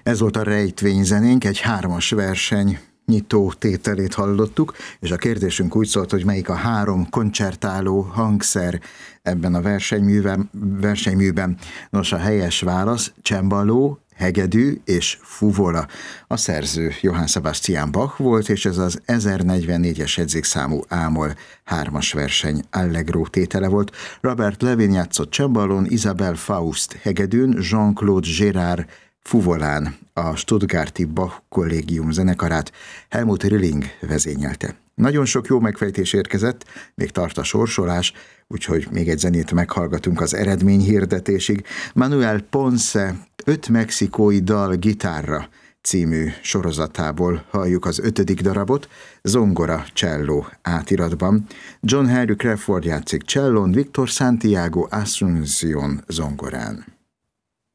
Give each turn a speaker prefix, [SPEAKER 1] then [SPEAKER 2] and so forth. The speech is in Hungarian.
[SPEAKER 1] Ez volt a rejtvényzenénk, egy 3-as verseny nyitó tételét hallottuk, és a kérdésünk úgy szólt, hogy melyik a 3 koncertáló hangszer ebben a versenyműben. Nos, a helyes válasz cemballó, hegedű és fuvola. A szerző Johann Sebastian Bach volt, és ez az 1044-es jegyzékszámú ámol 3-as verseny allegro tétele volt. Robert Levin játszott cemballón, Isabelle Faust hegedűn, Jean-Claude Gérard fuvolán. A Stuttgarti Bach Kollégium zenekarát Helmut Rilling vezényelte. Nagyon sok jó megfejtés érkezett, még tart a sorsolás, úgyhogy még egy zenét meghallgatunk az eredményhirdetésig. Manuel Ponce 5 mexikói dal gitárra című sorozatából halljuk az 5. darabot, zongora cselló átiratban. John Henry Crawford játszik csellón, Victor Santiago Asunción zongorán.